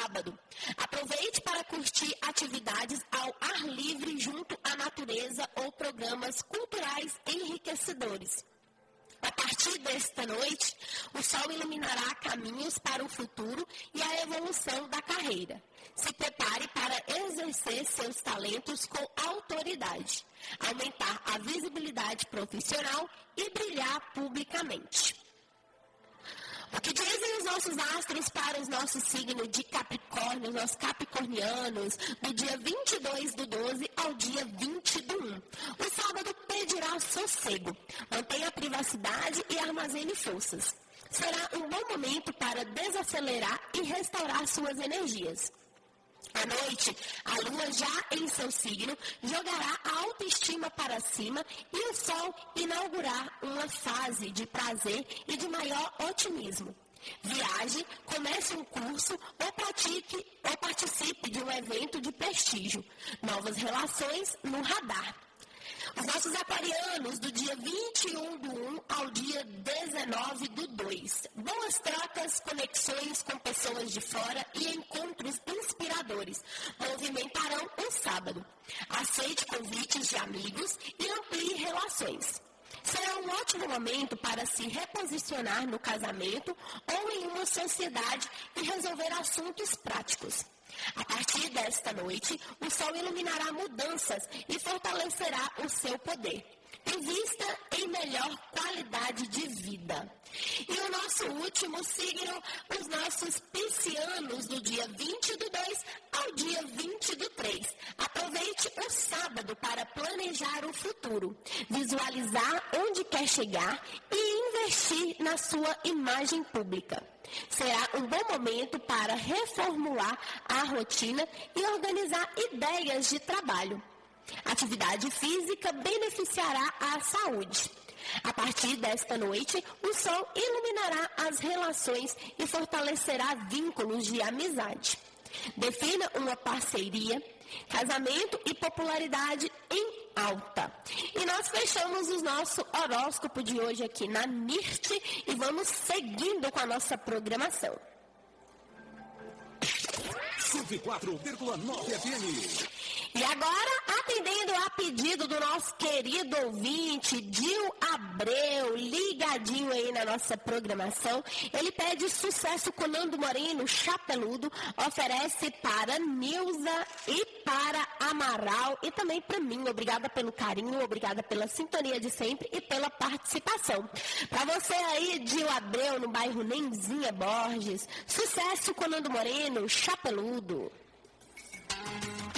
sábado. Aproveite para curtir atividades ao ar livre junto à natureza ou programas culturais enriquecedores. A partir desta noite, o sol iluminará caminhos para o futuro e a evolução da carreira. Se prepare para exercer seus talentos com autoridade, aumentar a visibilidade profissional e brilhar publicamente. O que dizem os nossos astros para os nossos signos de Capricórnio, nós capricornianos, do dia 22/12 ao dia 20/1? O sábado pedirá sossego, mantenha a privacidade e armazene forças. Será um bom momento para desacelerar e restaurar suas energias. À noite, a lua já em seu signo jogará a autoestima para cima e o sol inaugurará uma fase de prazer e de maior otimismo. Viaje, comece um curso ou participe de um evento de prestígio. Novas relações no radar. Os nossos aquarianos, do dia 21/1 ao dia 19/2. Boas trocas, conexões com pessoas de fora e encontros inspiradores movimentarão o sábado. Aceite convites de amigos e amplie relações. Será um ótimo momento para se reposicionar no casamento ou em uma sociedade e resolver assuntos práticos. A partir desta noite, o sol iluminará mudanças e fortalecerá o seu poder. Invista em melhor qualidade de vida. E o nosso último signo, os nossos piscianos, do dia 20/2 ao dia 20/3. Aproveite o sábado para planejar o futuro, visualizar onde quer chegar e investir na sua imagem pública. Será um bom momento para reformular a rotina e organizar ideias de trabalho. Atividade física beneficiará a saúde. A partir desta noite, o sol iluminará as relações e fortalecerá vínculos de amizade. Defina uma parceria, casamento e popularidade em alta. E nós fechamos o nosso horóscopo de hoje aqui na NIRT e vamos seguindo com a nossa programação. 104,9 FM. E agora, atendendo a pedido do nosso querido ouvinte, Dil Abreu, ligadinho aí na nossa programação, ele pede sucesso com Nando Moreno, Chapeludo, oferece para Nilza e para Amaral e também para mim. Obrigada pelo carinho, obrigada pela sintonia de sempre e pela participação. Para você aí, Dil Abreu, no bairro Nenzinha Borges, sucesso com Nando Moreno, Chapeludo.